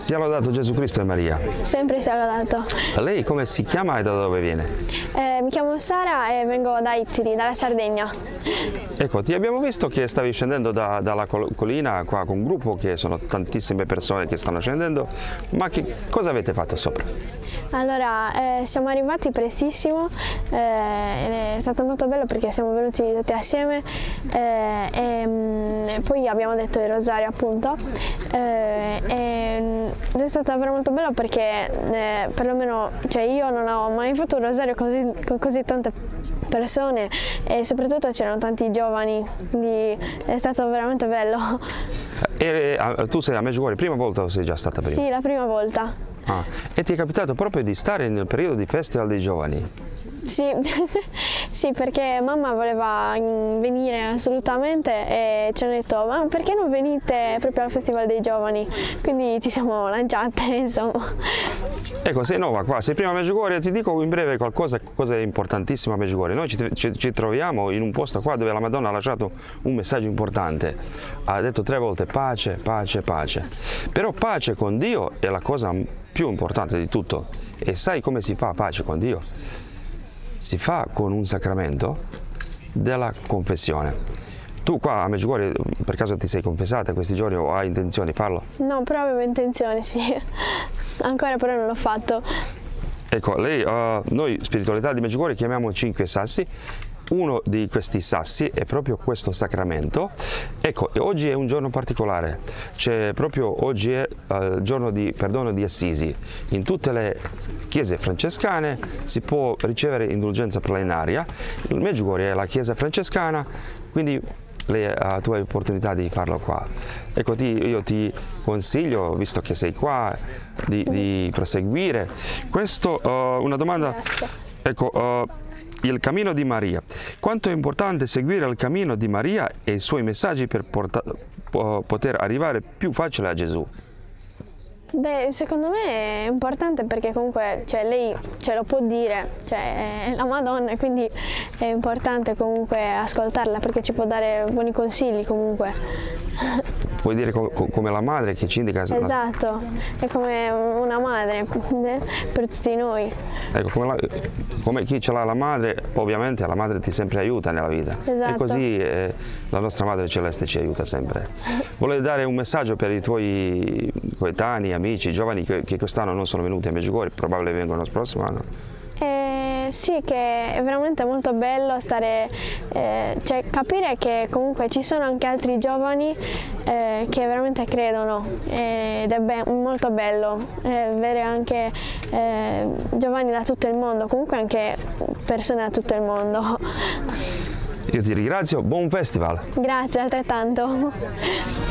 Sia lodato Gesù Cristo e Maria. Sempre sia lodato. Lei come si chiama e da dove viene? Mi chiamo Sara e vengo da Ittiri, dalla Sardegna. Ecco, ti abbiamo visto che stavi scendendo dalla collina qua con un gruppo, che sono tantissime persone che stanno scendendo, ma cosa avete fatto sopra? Allora, siamo arrivati prestissimo, ed è stato molto bello perché siamo venuti tutti assieme e poi abbiamo detto il rosario appunto, ed è stato davvero molto bello perché perlomeno io non ho mai fatto un rosario con così tante persone e soprattutto c'erano tanti giovani, quindi è stato veramente bello. Tu sei a Medjugorje prima volta o sei già stata prima? Sì, la prima volta. Ah, e ti è capitato proprio di stare nel periodo di Festival dei Giovani? Sì, sì, perché mamma voleva venire assolutamente e ci hanno detto ma perché non venite proprio al Festival dei Giovani? Quindi ci siamo lanciate, insomma. Ecco, sei nuova qua, sei prima a Medjugorje, ti dico in breve cosa è importantissimo a Medjugorje. Noi ci troviamo in un posto qua dove la Madonna ha lasciato un messaggio importante. Ha detto 3 volte pace, pace, pace. Però pace con Dio è la cosa più importante di tutto. E sai come si fa pace con Dio? Si fa con un sacramento della confessione. Tu qua a Medjugorje per caso ti sei confessata questi giorni o hai intenzione di farlo? No, però avevo intenzione, sì. Ancora però non l'ho fatto. Ecco, noi spiritualità di Medjugorje chiamiamo 5 sassi. Uno di questi sassi è proprio questo sacramento. Ecco, oggi è un giorno particolare, oggi è il giorno di perdono di Assisi. In tutte le chiese francescane si può ricevere indulgenza plenaria. Il Medjugorje è la chiesa francescana, quindi tu hai l'opportunità di farlo qua. Ecco, io ti consiglio, visto che sei qua, di proseguire. Questo, una domanda. Grazie. Ecco, il cammino di Maria. Quanto è importante seguire il cammino di Maria e i suoi messaggi per poter arrivare più facile a Gesù? Beh, secondo me è importante perché comunque lei ce lo può dire, è la Madonna, quindi è importante comunque ascoltarla perché ci può dare buoni consigli comunque. Vuoi dire come la madre che ci indica? Esatto, è come una madre per tutti noi. Ecco, come chi ce l'ha la madre, ovviamente la madre ti sempre aiuta nella vita. Esatto. E così la nostra Madre Celeste ci aiuta sempre. Volevi dare un messaggio per i tuoi coetanei, amici, giovani che quest'anno non sono venuti a Medjugorje, probabilmente vengono il prossimo anno? Sì, che è veramente molto bello stare, capire che comunque ci sono anche altri giovani che veramente credono ed è molto bello avere anche giovani da tutto il mondo, comunque anche persone da tutto il mondo. Io ti ringrazio, buon festival! Grazie, altrettanto.